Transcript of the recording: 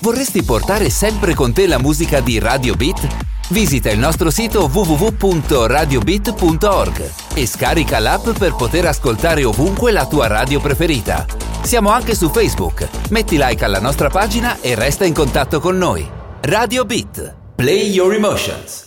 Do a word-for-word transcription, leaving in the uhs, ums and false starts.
Vorresti portare sempre con te la musica di Radio Beat? Visita il nostro sito w w w punto radio beat punto org e scarica l'app per poter ascoltare ovunque la tua radio preferita. Siamo anche su Facebook. Metti like alla nostra pagina e resta in contatto con noi. Radio Beat. Play your emotions.